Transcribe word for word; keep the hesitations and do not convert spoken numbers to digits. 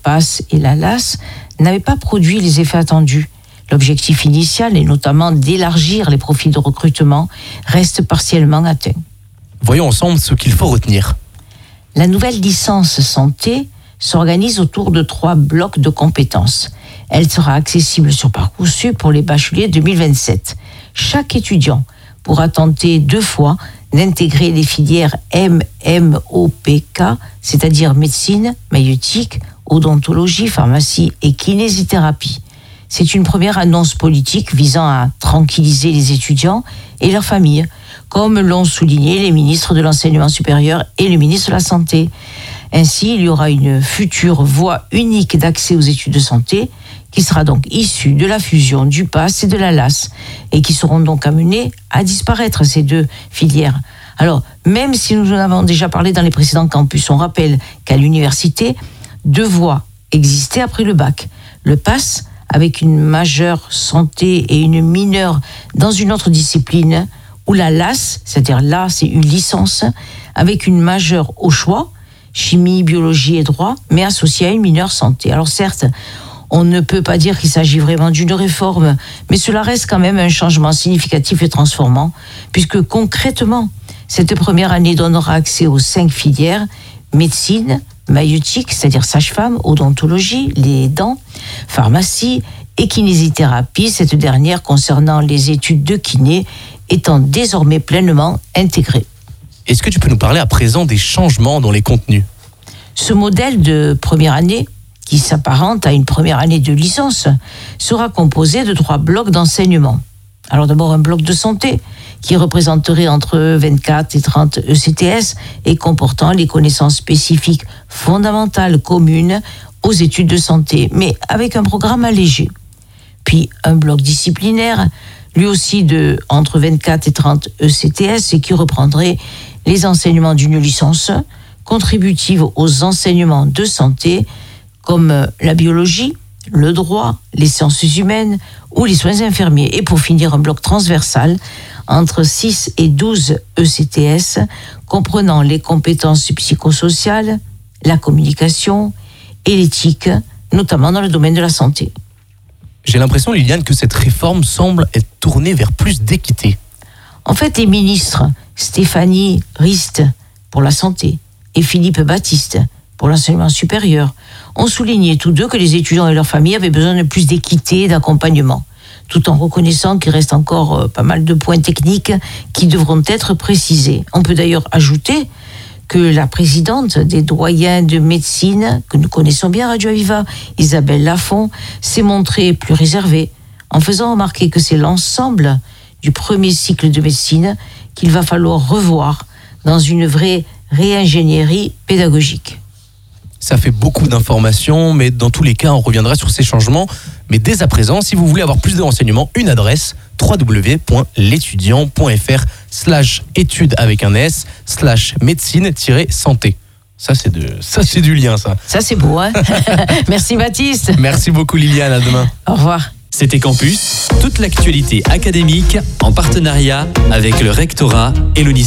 PASS et la L A S n'avaient pas produit les effets attendus. L'objectif initial, et notamment d'élargir les profils de recrutement, reste partiellement atteint. Voyons ensemble ce qu'il faut retenir. La nouvelle licence santé s'organise autour de trois blocs de compétences. Elle sera accessible sur Parcoursup pour les bacheliers deux mille vingt-sept. Chaque étudiant pourra tenter deux fois d'intégrer les filières M M O P K, c'est-à-dire médecine, maïeutique, odontologie, pharmacie et kinésithérapie. C'est une première annonce politique visant à tranquilliser les étudiants et leurs familles, comme l'ont souligné les ministres de l'Enseignement supérieur et le ministre de la Santé. Ainsi, il y aura une future voie unique d'accès aux études de santé qui sera donc issue de la fusion du PASS et de la L A S et qui seront donc amenées à disparaître, ces deux filières. Alors, même si nous en avons déjà parlé dans les précédents campus, on rappelle qu'à l'université, deux voies existaient après le bac. Le PASS, avec une majeure santé et une mineure dans une autre discipline, ou la L A S, c'est-à-dire là, c'est une licence, avec une majeure au choix, chimie, biologie et droit, mais associée à une mineure santé. Alors certes, on ne peut pas dire qu'il s'agit vraiment d'une réforme, mais cela reste quand même un changement significatif et transformant, puisque concrètement, cette première année donnera accès aux cinq filières, médecine, maïeutique, c'est-à-dire sage-femme, odontologie, les dents, pharmacie et kinésithérapie, cette dernière concernant les études de kiné étant désormais pleinement intégrée. Est-ce que tu peux nous parler à présent des changements dans les contenus ? Ce modèle de première année, qui s'apparente à une première année de licence, sera composé de trois blocs d'enseignement. Alors d'abord un bloc de santé, qui représenterait entre vingt-quatre et trente E C T S et comportant les connaissances spécifiques fondamentales communes aux études de santé, mais avec un programme allégé. Puis un bloc disciplinaire, lui aussi de entre vingt-quatre et trente E C T S et qui reprendrait les enseignements d'une licence contributive aux enseignements de santé comme la biologie, le droit, les sciences humaines ou les soins infirmiers. Et pour finir, un bloc transversal entre six et douze E C T S comprenant les compétences psychosociales, la communication et l'éthique, notamment dans le domaine de la santé. J'ai l'impression, Liliane, que cette réforme semble être tournée vers plus d'équité. En fait, les ministres Stéphanie Rist pour la santé et Philippe Baptiste pour l'enseignement supérieur ont souligné tous deux que les étudiants et leurs familles avaient besoin de plus d'équité et d'accompagnement, tout en reconnaissant qu'il reste encore pas mal de points techniques qui devront être précisés. On peut d'ailleurs ajouter que la présidente des doyens de médecine, que nous connaissons bien à Radio Aviva, Isabelle Lafont, s'est montrée plus réservée, en faisant remarquer que c'est l'ensemble du premier cycle de médecine qu'il va falloir revoir dans une vraie réingénierie pédagogique. Ça fait beaucoup d'informations, mais dans tous les cas, on reviendra sur ces changements. Mais dès à présent, si vous voulez avoir plus de renseignements, une adresse w w w point l'étudiant point f r slash études avec un S slash médecine-santé. Ça, c'est de, ça, c'est du lien, ça. Ça, c'est beau, hein. Merci, Baptiste. Merci beaucoup, Liliane. À demain. Au revoir. C'était Campus, toute l'actualité académique en partenariat avec le rectorat et l'U N I S.